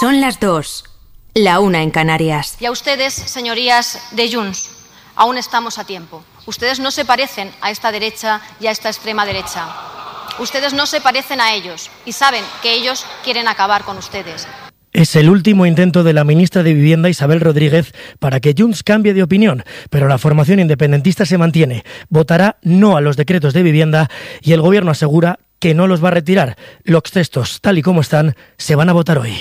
Son las 2, la 1 en Canarias. Y a ustedes, señorías de Junts, aún estamos a tiempo. Ustedes no se parecen a esta derecha y a esta extrema derecha. Ustedes no se parecen a ellos y saben que ellos quieren acabar con ustedes. Es el último intento de la ministra de Vivienda, Isabel Rodríguez, para que Junts cambie de opinión, pero la formación independentista se mantiene. Votará no a los decretos de vivienda y el Gobierno asegura que no los va a retirar. Los textos, tal y como están, se van a votar hoy.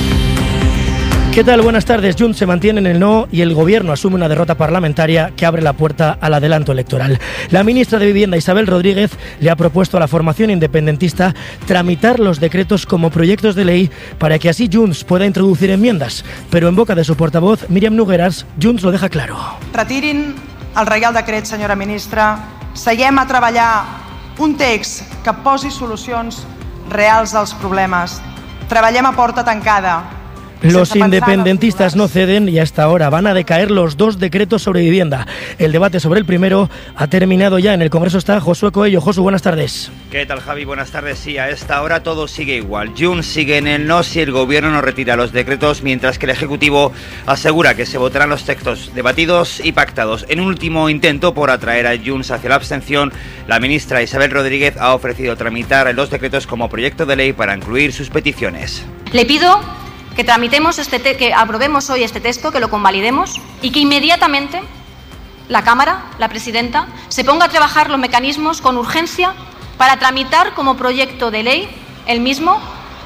¿Qué tal? Buenas tardes. Junts se mantiene en el no y el Gobierno asume una derrota parlamentaria que abre la puerta al adelanto electoral. La ministra de Vivienda, Isabel Rodríguez, le ha propuesto a la formación independentista tramitar los decretos como proyectos de ley para que así Junts pueda introducir enmiendas. Pero en boca de su portavoz, Míriam Nogueras, Junts lo deja claro. Retirin el Reial Decret, senyora ministra. Seguem a treballar un text que posi solucions reals als problemes. Treballem a porta tancada. Los independentistas no ceden y hasta ahora van a decaer los dos decretos sobre vivienda. El debate sobre el primero ha terminado ya. En el Congreso está Josué Coello. Josu, buenas tardes. ¿Qué tal, Javi? Buenas tardes. Sí, a esta hora todo sigue igual. Junts sigue en el no si el Gobierno no retira los decretos, mientras que el Ejecutivo asegura que se votarán los textos debatidos y pactados. En un último intento por atraer a Junts hacia la abstención, la ministra Isabel Rodríguez ha ofrecido tramitar los decretos como proyecto de ley para incluir sus peticiones. Le pido que tramitemos que aprobemos hoy este texto, que lo convalidemos y que inmediatamente la Cámara, la Presidenta, se ponga a trabajar los mecanismos con urgencia para tramitar como proyecto de ley el mismo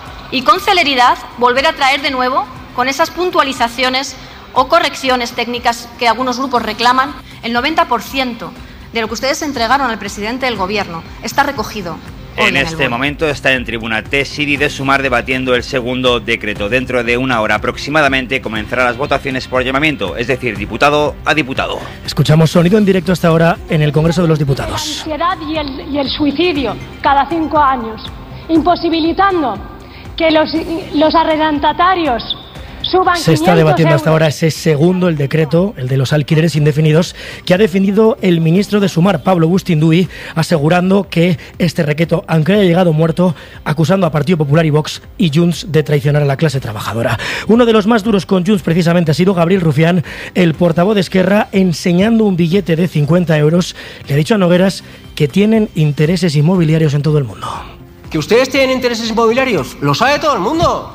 y con celeridad volver a traer de nuevo con esas puntualizaciones o correcciones técnicas que algunos grupos reclaman. El 90% de lo que ustedes entregaron al presidente del Gobierno está recogido. En este momento está en tribuna Tesiri de Sumar debatiendo el segundo decreto. Dentro de una hora aproximadamente comenzarán las votaciones por llamamiento, es decir, diputado a diputado. Escuchamos sonido en directo hasta ahora en el Congreso de los Diputados. La ansiedad y el suicidio cada 5 años, imposibilitando que los arrendatarios suban 500 euros. Se está debatiendo hasta ahora ese segundo, el decreto, el de los alquileres indefinidos, que ha defendido el ministro de Sumar, Pablo Bustinduy, asegurando que este decreto, aunque haya llegado muerto, acusando a Partido Popular y Vox y Junts de traicionar a la clase trabajadora. Uno de los más duros con Junts precisamente ha sido Gabriel Rufián, el portavoz de Esquerra, enseñando un billete de 50 euros. Le ha dicho a Nogueras que tienen intereses inmobiliarios en todo el mundo. ¿Que ustedes tienen intereses inmobiliarios? Lo sabe todo el mundo.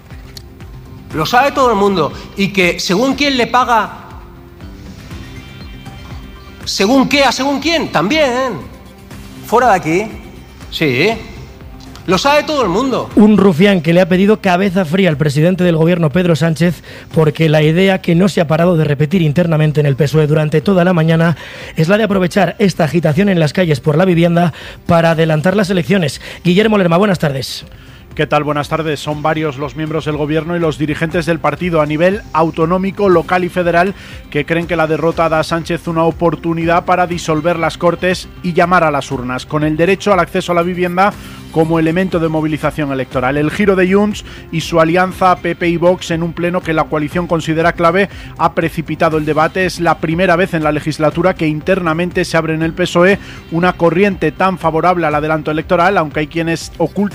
Lo sabe todo el mundo. Y que según quién le paga, según qué, a según quién, también. Fuera de aquí. Sí. Lo sabe todo el mundo. Un Rufián que le ha pedido cabeza fría al presidente del Gobierno, Pedro Sánchez, porque la idea que no se ha parado de repetir internamente en el PSOE durante toda la mañana es la de aprovechar esta agitación en las calles por la vivienda para adelantar las elecciones. Guillermo Lerma, buenas tardes. ¿Qué tal? Buenas tardes. Son varios los miembros del Gobierno y los dirigentes del partido a nivel autonómico, local y federal que creen que la derrota da a Sánchez una oportunidad para disolver las Cortes y llamar a las urnas, con el derecho al acceso a la vivienda como elemento de movilización electoral. El giro de Junts y su alianza PP y Vox en un pleno que la coalición considera clave ha precipitado el debate. Es la primera vez en la legislatura que internamente se abre en el PSOE una corriente tan favorable al adelanto electoral, aunque hay quienes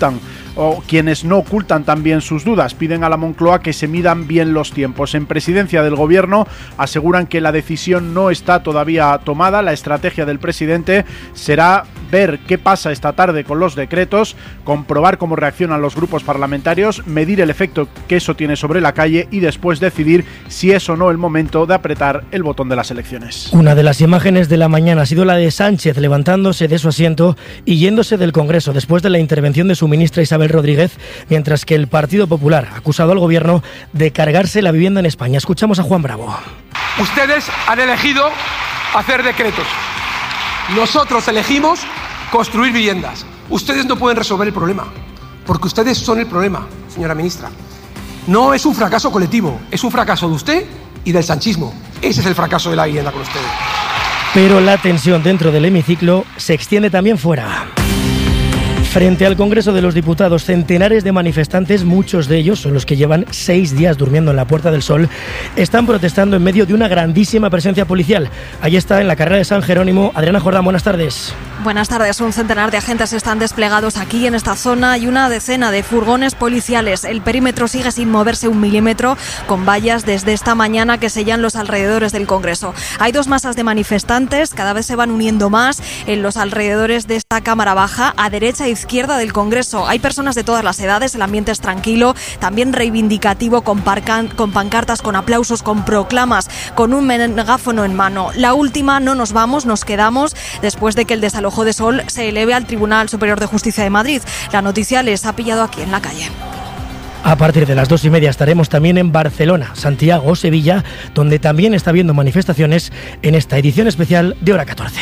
no ocultan también sus dudas. Piden a la Moncloa que se midan bien los tiempos. En presidencia del Gobierno aseguran que la decisión no está todavía tomada. La estrategia del presidente será ver qué pasa esta tarde con los decretos, comprobar cómo reaccionan los grupos parlamentarios, medir el efecto que eso tiene sobre la calle y después decidir si es o no el momento de apretar el botón de las elecciones. Una de las imágenes de la mañana ha sido la de Sánchez levantándose de su asiento y yéndose del Congreso después de la intervención de su ministra Isabel Rodríguez, mientras que el Partido Popular ha acusado al Gobierno de cargarse la vivienda en España. Escuchamos a Juan Bravo. Ustedes han elegido hacer decretos. Nosotros elegimos construir viviendas. Ustedes no pueden resolver el problema, porque ustedes son el problema, señora ministra. No es un fracaso colectivo, es un fracaso de usted y del sanchismo. Ese es el fracaso de la vivienda con ustedes. Pero la tensión dentro del hemiciclo se extiende también fuera. Frente al Congreso de los Diputados, centenares de manifestantes, muchos de ellos son los que llevan 6 días durmiendo en la Puerta del Sol, están protestando en medio de una grandísima presencia policial. Ahí está, en la carrera de San Jerónimo, Adriana Jordán, buenas tardes. Buenas tardes. Un centenar de agentes están desplegados aquí en esta zona y una decena de furgones policiales. El perímetro sigue sin moverse un milímetro, con vallas desde esta mañana que sellan los alrededores del Congreso. Hay dos masas de manifestantes, cada vez se van uniendo más en los alrededores de esta Cámara Baja, a derecha e izquierda del Congreso. Hay personas de todas las edades, el ambiente es tranquilo, también reivindicativo, con pancartas, con aplausos, con proclamas, con un megáfono en mano. La última: no nos vamos, nos quedamos, después de que el desalojo de Sol se eleve al Tribunal Superior de Justicia de Madrid. La noticia les ha pillado aquí en la calle. A partir de las 2:30 estaremos también en Barcelona, Santiago o Sevilla, donde también está habiendo manifestaciones en esta edición especial de Hora 14.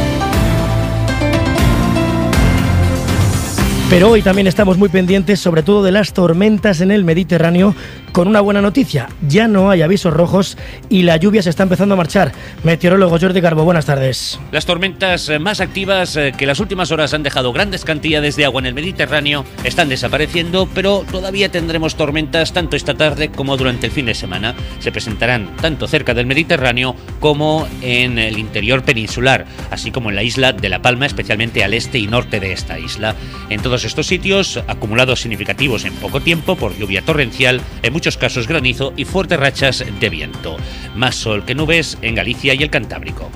Pero hoy también estamos muy pendientes, sobre todo de las tormentas en el Mediterráneo, con una buena noticia: ya no hay avisos rojos y la lluvia se está empezando a marchar. Meteorólogo Jordi Garbo, buenas tardes. Las tormentas más activas que las últimas horas han dejado grandes cantidades de agua en el Mediterráneo están desapareciendo, pero todavía tendremos tormentas tanto esta tarde como durante el fin de semana. Se presentarán tanto cerca del Mediterráneo como en el interior peninsular, así como en la isla de La Palma, especialmente al este y norte de esta isla. En todos estos sitios, acumulados significativos en poco tiempo por lluvia torrencial, en muchos casos granizo y fuertes rachas de viento. Más sol que nubes en Galicia y el Cantábrico.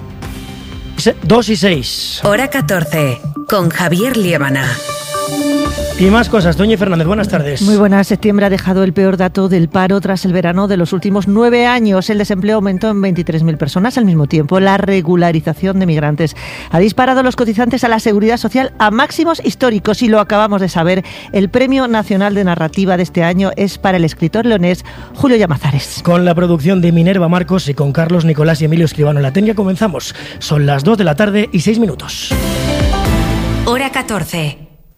2:06. Hora 14, con Javier Liébana. Y más cosas. Doña Fernández, buenas tardes. Muy buenas. Septiembre ha dejado el peor dato del paro tras el verano de los últimos 9 años. El desempleo aumentó en 23.000 personas. Al mismo tiempo, la regularización de migrantes ha disparado los cotizantes a la Seguridad Social a máximos históricos. Y lo acabamos de saber, el Premio Nacional de Narrativa de este año es para el escritor leonés Julio Llamazares. Con la producción de Minerva Marcos y con Carlos Nicolás y Emilio Escribano en la técnica comenzamos. Son las 2 de la tarde y 6 minutos. Hora 14.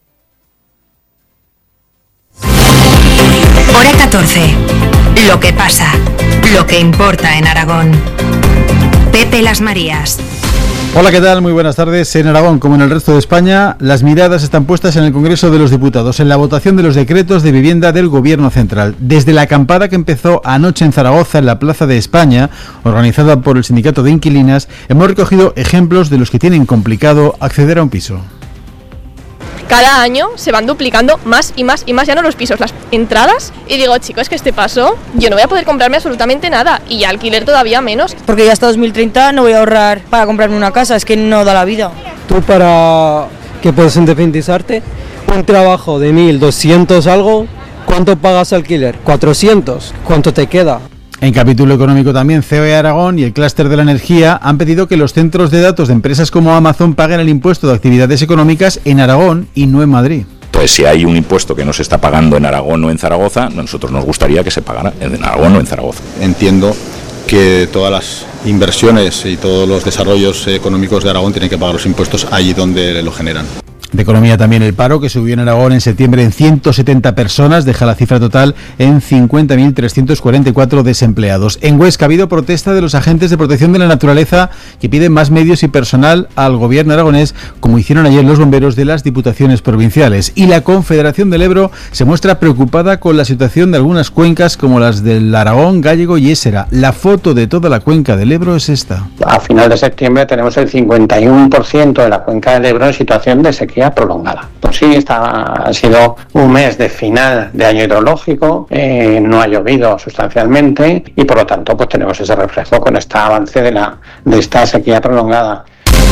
Hora 14. Lo que pasa, lo que importa en Aragón. Pepe Las Marías. Hola, ¿qué tal? Muy buenas tardes. En Aragón, como en el resto de España, las miradas están puestas en el Congreso de los Diputados, en la votación de los decretos de vivienda del Gobierno central. Desde la acampada que empezó anoche en Zaragoza, en la Plaza de España, organizada por el Sindicato de Inquilinas, hemos recogido ejemplos de los que tienen complicado acceder a un piso. Cada año se van duplicando más y más y más, ya no los pisos, las entradas, y digo, chicos, que este paso yo no voy a poder comprarme absolutamente nada, y alquiler todavía menos. Porque ya hasta 2030 no voy a ahorrar para comprarme una casa, es que no da la vida. Tú, para que puedas independizarte, un trabajo de 1.200 algo, ¿cuánto pagas alquiler? 400, ¿cuánto te queda? En capítulo económico también, COE Aragón y el clúster de la energía han pedido que los centros de datos de empresas como Amazon paguen el impuesto de actividades económicas en Aragón y no en Madrid. Entonces, si hay un impuesto que no se está pagando en Aragón o en Zaragoza, a nosotros nos gustaría que se pagara en Aragón o en Zaragoza. Entiendo que todas las inversiones y todos los desarrollos económicos de Aragón tienen que pagar los impuestos allí donde lo generan. De economía también, el paro, que subió en Aragón en septiembre en 170 personas, deja la cifra total en 50.344 desempleados. En Huesca ha habido protesta de los agentes de protección de la naturaleza que piden más medios y personal al gobierno aragonés, como hicieron ayer los bomberos de las diputaciones provinciales. Y la Confederación del Ebro se muestra preocupada con la situación de algunas cuencas como las del Aragón, Gállego y Ésera. La foto de toda la cuenca del Ebro es esta. A final de septiembre tenemos el 51% de la cuenca del Ebro en situación de sequía prolongada. Pues sí, ha sido un mes de final de año hidrológico, no ha llovido sustancialmente y por lo tanto pues tenemos ese reflejo con este avance de esta sequía prolongada.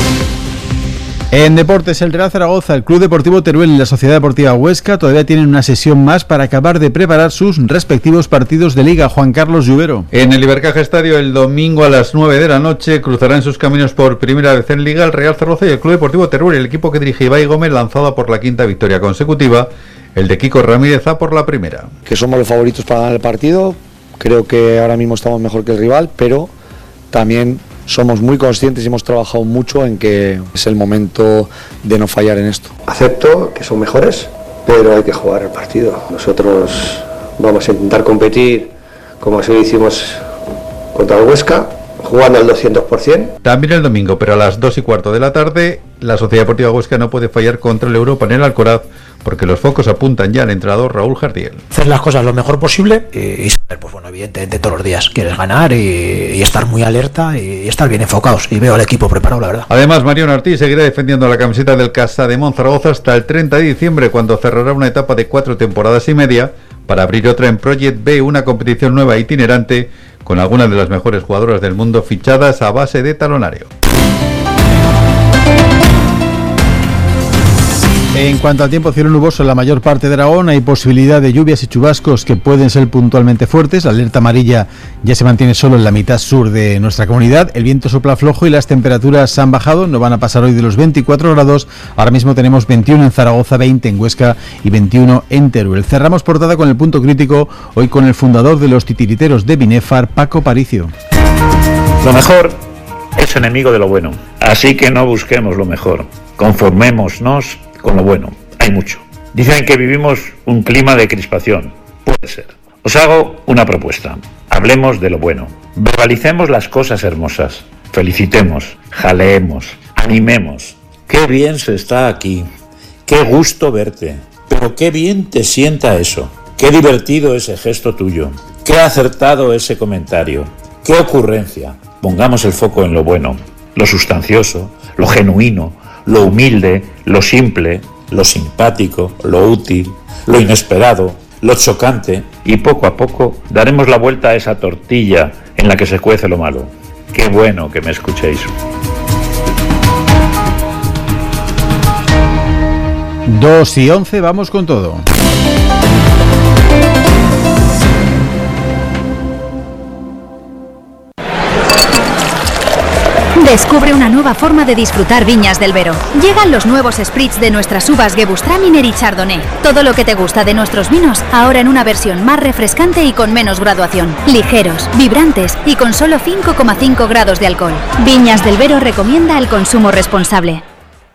En deportes, el Real Zaragoza, el Club Deportivo Teruel y la Sociedad Deportiva Huesca todavía tienen una sesión más para acabar de preparar sus respectivos partidos de Liga. Juan Carlos Lluvero. En el Ibercaja Estadio, el domingo a las 9 de la noche, cruzarán sus caminos por primera vez en Liga el Real Zaragoza y el Club Deportivo Teruel, el equipo que dirige Ibai Gómez, lanzado por la quinta victoria consecutiva, el de Kiko Ramírez a por la primera. Que somos los favoritos para ganar el partido, creo que ahora mismo estamos mejor que el rival, pero también somos muy conscientes y hemos trabajado mucho en que es el momento de no fallar en esto. Acepto que son mejores, pero hay que jugar el partido. Nosotros vamos a intentar competir como así lo hicimos contra el Huesca, jugando al 200%. También el domingo, pero a las 2:15 de la tarde, la Sociedad Deportiva Huesca no puede fallar contra el Europa en el Alcoraz, porque los focos apuntan ya al entrenador Raúl Jardiel. Hacer las cosas lo mejor posible y saber, pues bueno, evidentemente todos los días quieres ganar y estar muy alerta y estar bien enfocados. Y veo al equipo preparado, la verdad. Además, Mariano Ortiz seguirá defendiendo la camiseta del Casa de Monzaragoza hasta el 30 de diciembre, cuando cerrará una etapa de 4 temporadas y media para abrir otra en Project B, una competición nueva e itinerante con algunas de las mejores jugadoras del mundo fichadas a base de talonario. En cuanto al tiempo, cielo nuboso en la mayor parte de Aragón, hay posibilidad de lluvias y chubascos que pueden ser puntualmente fuertes. La alerta amarilla ya se mantiene solo en la mitad sur de nuestra comunidad. El viento sopla flojo y las temperaturas han bajado, no van a pasar hoy de los 24 grados. Ahora mismo tenemos 21 en Zaragoza, 20 en Huesca y 21 en Teruel. Cerramos portada con el punto crítico, hoy con el fundador de los titiriteros de Binefar, Paco Paricio. Lo mejor es enemigo de lo bueno, así que no busquemos lo mejor, conformémonos con lo bueno. Hay mucho. Dicen que vivimos un clima de crispación. Puede ser. Os hago una propuesta. Hablemos de lo bueno. Verbalicemos las cosas hermosas. Felicitemos, jaleemos, animemos. Qué bien se está aquí. Qué gusto verte. Pero qué bien te sienta eso. Qué divertido ese gesto tuyo. Qué acertado ese comentario. Qué ocurrencia. Pongamos el foco en lo bueno, lo sustancioso, lo genuino, lo humilde, lo simple, lo simpático, lo útil, lo inesperado, lo chocante, y poco a poco daremos la vuelta a esa tortilla en la que se cuece lo malo. Qué bueno que me escuchéis. 2:11, vamos con todo. Descubre una nueva forma de disfrutar Viñas del Vero. Llegan los nuevos spritz de nuestras uvas Gewürztraminer y Chardonnay. Todo lo que te gusta de nuestros vinos, ahora en una versión más refrescante y con menos graduación. Ligeros, vibrantes y con solo 5,5 grados de alcohol. Viñas del Vero recomienda el consumo responsable.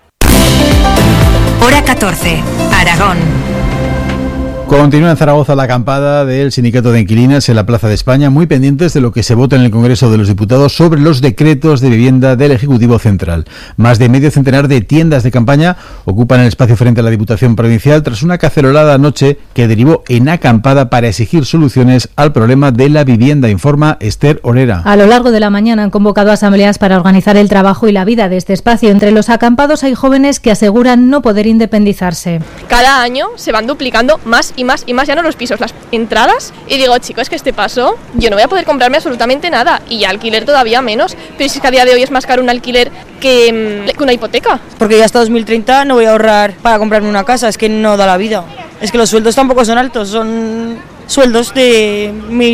Hora 14, Aragón. Continúa en Zaragoza la acampada del Sindicato de Inquilinas en la Plaza de España, muy pendientes de lo que se vota en el Congreso de los Diputados sobre los decretos de vivienda del Ejecutivo Central. Más de medio centenar de tiendas de campaña ocupan el espacio frente a la Diputación Provincial tras una cacerolada anoche que derivó en acampada para exigir soluciones al problema de la vivienda, informa Esther Orera. A lo largo de la mañana han convocado asambleas para organizar el trabajo y la vida de este espacio. Entre los acampados hay jóvenes que aseguran no poder independizarse. Cada año se van duplicando más y más, ya no los pisos, las entradas, y digo, chicos, es que este paso, yo no voy a poder comprarme absolutamente nada, y alquiler todavía menos, pero si es que a día de hoy es más caro un alquiler que una hipoteca. Porque ya hasta 2030 no voy a ahorrar para comprarme una casa, es que no da la vida. Es que los sueldos tampoco son altos, son sueldos de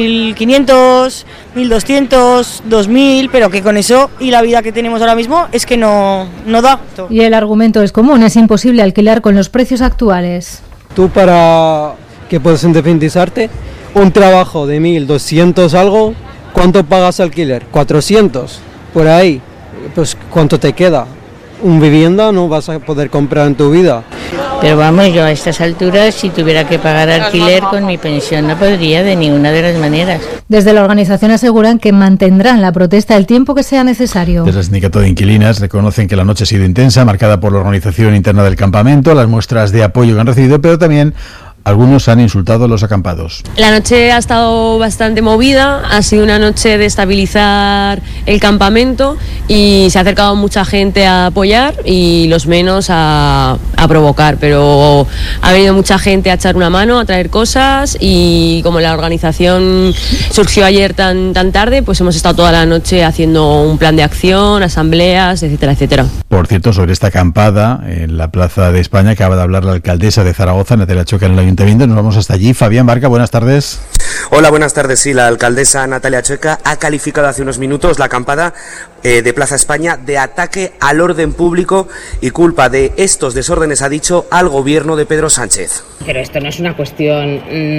1.500, 1.200, 2.000, pero que con eso y la vida que tenemos ahora mismo es que no da. Y el argumento es común, es imposible alquilar con los precios actuales. Tú, para que puedas independizarte, un trabajo de 1.200 algo, ¿cuánto pagas alquiler? 400, por ahí. Pues ¿cuánto te queda? Un vivienda no vas a poder comprar en tu vida. Pero vamos, yo a estas alturas, si tuviera que pagar alquiler con mi pensión, no podría de ninguna de las maneras. Desde la organización aseguran que mantendrán la protesta el tiempo que sea necesario. Desde el Sindicato de Inquilinas reconocen que la noche ha sido intensa, marcada por la organización interna del campamento, las muestras de apoyo que han recibido, pero también algunos han insultado a los acampados. La noche ha estado bastante movida, ha sido una noche de estabilizar el campamento y se ha acercado mucha gente a apoyar y los menos a provocar, pero ha venido mucha gente a echar una mano, a traer cosas, y como la organización surgió ayer tan tarde, pues hemos estado toda la noche haciendo un plan de acción, asambleas, etcétera, etcétera. Por cierto, sobre esta acampada en la Plaza de España acaba de hablar la alcaldesa de Zaragoza, Natalia Choca, en el Ayuntamiento. Nos vamos hasta allí. Fabián Barca, buenas tardes. Hola, buenas tardes. Sí, la alcaldesa Natalia Choca ha calificado hace unos minutos la acampada de Plaza España de ataque al orden público y culpa de estos desórdenes, ha dicho, al gobierno de Pedro Sánchez. Pero esto no es una cuestión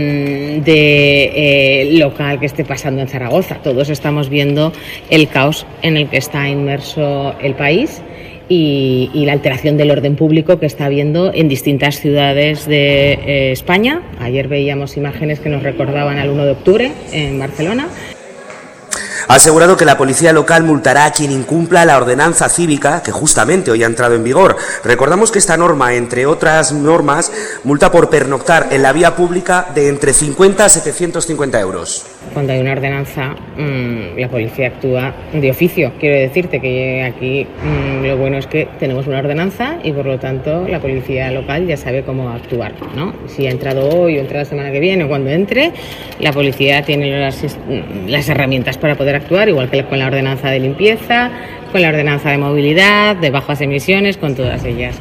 local que esté pasando en Zaragoza. Todos estamos viendo el caos en el que está inmerso el país y la alteración del orden público que está habiendo en distintas ciudades de España. Ayer veíamos imágenes que nos recordaban al 1 de octubre en Barcelona. Ha asegurado que la policía local multará a quien incumpla la ordenanza cívica, que justamente hoy ha entrado en vigor. Recordamos que esta norma, entre otras normas, multa por pernoctar en la vía pública de entre 50 a 750 euros. Cuando hay una ordenanza, la policía actúa de oficio. Quiero decirte que aquí lo bueno es que tenemos una ordenanza y por lo tanto la policía local ya sabe cómo actuar, ¿no? Si ha entrado hoy o entra la semana que viene o cuando entre, la policía tiene las herramientas para poder actuar, igual que con la ordenanza de limpieza, con la ordenanza de movilidad, de bajas emisiones, con todas ellas.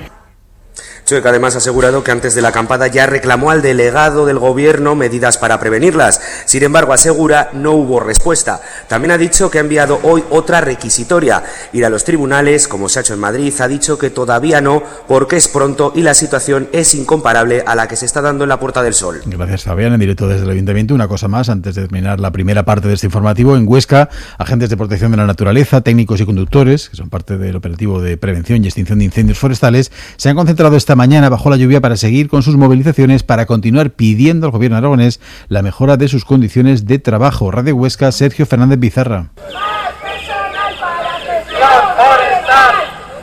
Chueca además ha asegurado que antes de la acampada ya reclamó al delegado del gobierno medidas para prevenirlas. Sin embargo, asegura, no hubo respuesta. También ha dicho que ha enviado hoy otra requisitoria. Ir a los tribunales, como se ha hecho en Madrid, ha dicho que todavía no, porque es pronto y la situación es incomparable a la que se está dando en la Puerta del Sol. Gracias, Fabián. En directo desde el Ayuntamiento, una cosa más, antes de terminar la primera parte de este informativo. En Huesca, agentes de protección de la naturaleza, técnicos y conductores, que son parte del operativo de prevención y extinción de incendios forestales, se han concentrado esta mañana bajo la lluvia para seguir con sus movilizaciones para continuar pidiendo al gobierno aragonés la mejora de sus condiciones de trabajo. Radio Huesca, Sergio Fernández Bizarra. Más personal para gestión forestal.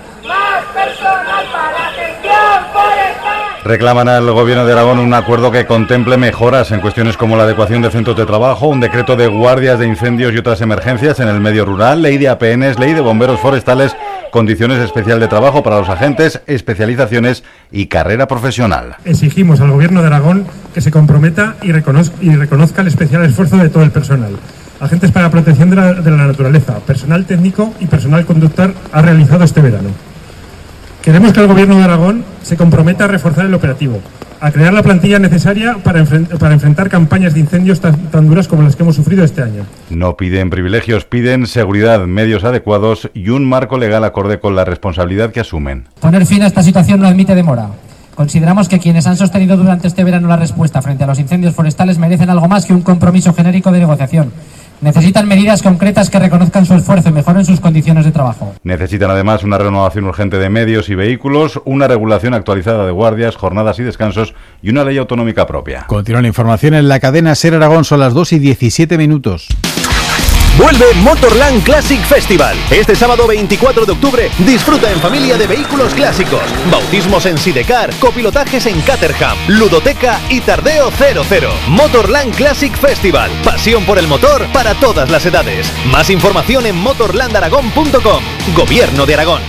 Más personal para gestión forestal. Reclaman al Gobierno de Aragón un acuerdo que contemple mejoras en cuestiones como la adecuación de centros de trabajo, un decreto de guardias de incendios y otras emergencias en el medio rural, ley de APNs, ley de bomberos forestales, condiciones especiales de trabajo para los agentes, especializaciones y carrera profesional. Exigimos al Gobierno de Aragón que se comprometa y reconozca el especial esfuerzo de todo el personal. Agentes para la protección de la naturaleza, personal técnico y personal conductor ha realizado este verano. Queremos que el Gobierno de Aragón se comprometa a reforzar el operativo, a crear la plantilla necesaria para enfrentar campañas de incendios tan duras como las que hemos sufrido este año. No piden privilegios, piden seguridad, medios adecuados y un marco legal acorde con la responsabilidad que asumen. Poner fin a esta situación no admite demora. Consideramos que quienes han sostenido durante este verano la respuesta frente a los incendios forestales merecen algo más que un compromiso genérico de negociación. Necesitan medidas concretas que reconozcan su esfuerzo y mejoren sus condiciones de trabajo. Necesitan además una renovación urgente de medios y vehículos, una regulación actualizada de guardias, jornadas y descansos y una ley autonómica propia. Continúa la información en la cadena SER Aragón, son las 2:17. Vuelve Motorland Classic Festival. Este sábado 24 de octubre disfruta en familia de vehículos clásicos, bautismos en Sidecar, copilotajes en Caterham, ludoteca y tardeo 00. Motorland Classic Festival. Pasión por el motor para todas las edades. Más información en motorlandaragón.com. Gobierno de Aragón.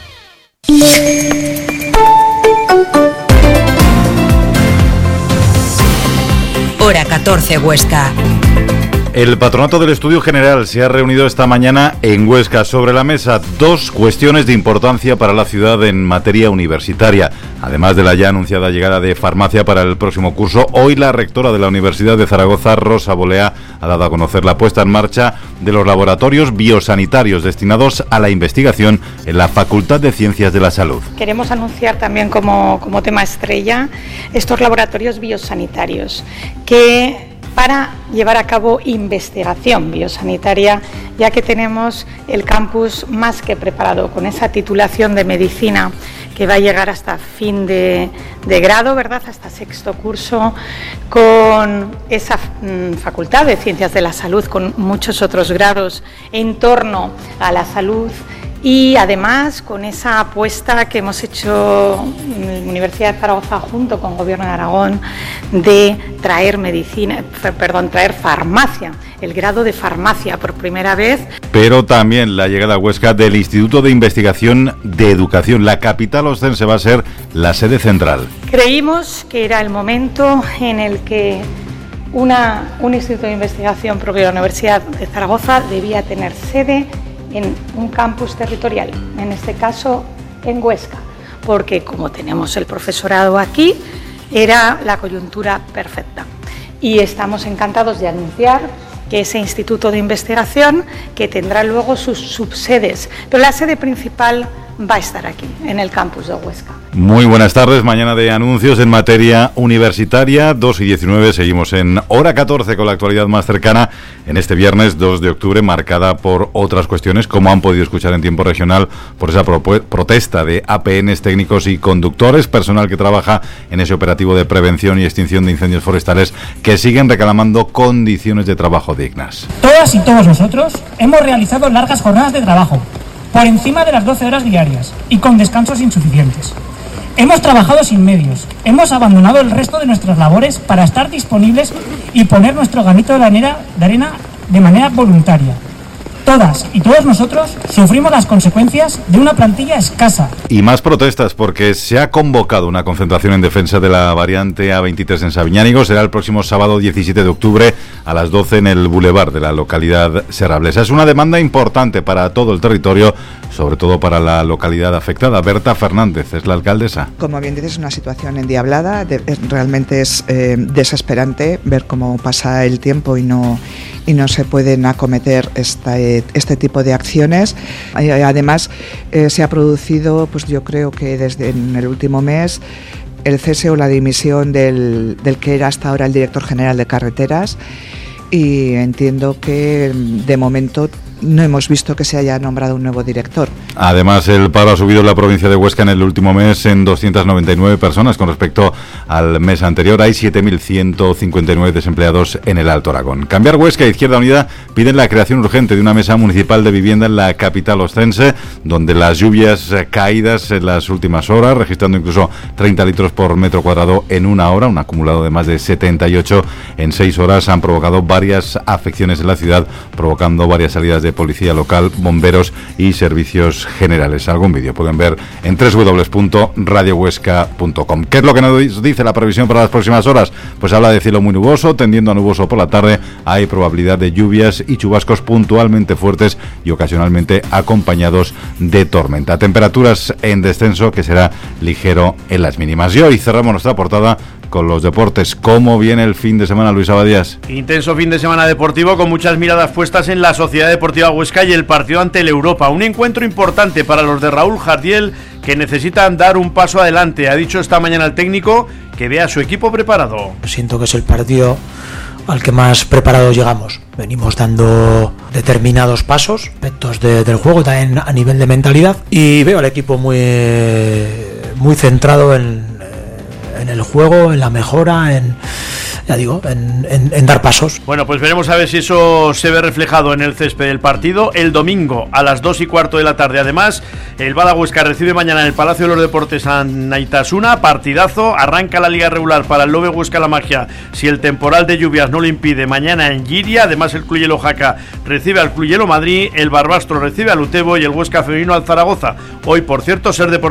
Hora 14 Huesca. El Patronato del Estudio General se ha reunido esta mañana en Huesca. Sobre la mesa, dos cuestiones de importancia para la ciudad en materia universitaria. Además de la ya anunciada llegada de farmacia para el próximo curso, hoy la rectora de la Universidad de Zaragoza, Rosa Bolea, ha dado a conocer la puesta en marcha de los laboratorios biosanitarios destinados a la investigación en la Facultad de Ciencias de la Salud. Queremos anunciar también como tema estrella estos laboratorios biosanitarios para llevar a cabo investigación biosanitaria, ya que tenemos el campus más que preparado con esa titulación de medicina que va a llegar hasta fin de grado, ¿verdad?, hasta sexto curso, con esa facultad de Ciencias de la Salud, con muchos otros grados en torno a la salud. Y además con esa apuesta que hemos hecho en la Universidad de Zaragoza junto con el Gobierno de Aragón de traer traer farmacia, el grado de farmacia por primera vez. Pero también la llegada a Huesca del Instituto de Investigación de Educación. La capital ostense va a ser la sede central. Creímos que era el momento en el que un instituto de investigación propio de la Universidad de Zaragoza debía tener sede en un campus territorial, en este caso en Huesca, porque como tenemos el profesorado aquí, era la coyuntura perfecta. Y estamos encantados de anunciar que ese instituto de investigación, que tendrá luego sus subsedes, pero la sede principal va a estar aquí, en el campus de Huesca. Muy buenas tardes, mañana de anuncios en materia universitaria, 2:19, seguimos en hora 14 con la actualidad más cercana en este viernes 2 de octubre, marcada por otras cuestiones, como han podido escuchar en tiempo regional, por esa protesta de APNs, técnicos y conductores, personal que trabaja en ese operativo de prevención y extinción de incendios forestales, que siguen reclamando condiciones de trabajo dignas. Todas y todos nosotros hemos realizado largas jornadas de trabajo, por encima de las 12 horas diarias y con descansos insuficientes. Hemos trabajado sin medios, hemos abandonado el resto de nuestras labores para estar disponibles y poner nuestro granito de arena de manera voluntaria. Todas y todos nosotros sufrimos las consecuencias de una plantilla escasa. Y más protestas, porque se ha convocado una concentración en defensa de la variante A23 en Sabiñánigo. Será el próximo sábado 17 de octubre a las 12 en el Boulevard de la localidad serrablesa. Es una demanda importante para todo el territorio, sobre todo para la localidad afectada. Berta Fernández es la alcaldesa. Como bien dices, es una situación endiablada. Realmente es desesperante ver cómo pasa el tiempo y no se pueden acometer este tipo de acciones. Además, se ha producido, pues yo creo que desde en el último mes, el cese o la dimisión del que era hasta ahora el director general de carreteras, y entiendo que de momento no hemos visto que se haya nombrado un nuevo director. Además, el paro ha subido en la provincia de Huesca en el último mes en 299 personas con respecto al mes anterior. Hay 7.159 desempleados en el Alto Aragón. Cambiar Huesca e Izquierda Unida piden la creación urgente de una mesa municipal de vivienda en la capital ostense, donde las lluvias caídas en las últimas horas, registrando incluso 30 litros por metro cuadrado en una hora, un acumulado de más de 78 en 6 horas, han provocado varias afecciones en la ciudad, provocando varias salidas de policía local, bomberos y servicios generales. Algún vídeo pueden ver en www.radiohuesca.com. ¿Qué es lo que nos dice la previsión para las próximas horas? Pues habla de cielo muy nuboso, tendiendo a nuboso por la tarde. Hay probabilidad de lluvias y chubascos puntualmente fuertes y ocasionalmente acompañados de tormenta. Temperaturas en descenso, que será ligero en las mínimas. Y hoy cerramos nuestra portada con los deportes. ¿Cómo viene el fin de semana, Luis Abadías? Intenso fin de semana deportivo con muchas miradas puestas en la Sociedad Deportiva Huesca y el partido ante el Europa. Un encuentro importante para los de Raúl Jardiel, que necesitan dar un paso adelante. Ha dicho esta mañana el técnico que ve a su equipo preparado. Siento que es el partido al que más preparados llegamos. Venimos dando determinados pasos, aspectos del juego, también a nivel de mentalidad, y veo al equipo muy centrado en el juego, en la mejora, en dar pasos. Bueno, pues veremos a ver si eso se ve reflejado en el césped del partido el domingo a las 2:15 de la tarde. Además, el Bada Huesca recibe mañana en el Palacio de los Deportes a Naitasuna, partidazo. Arranca la liga regular para el Lobe Huesca La Magia, si el temporal de lluvias no lo impide, mañana en Giria. Además, el Club Hielo Jaca recibe al Club Hielo Madrid, el Barbastro recibe al Utebo y el Huesca Femenino al Zaragoza. Hoy, por cierto, Ser Deportivo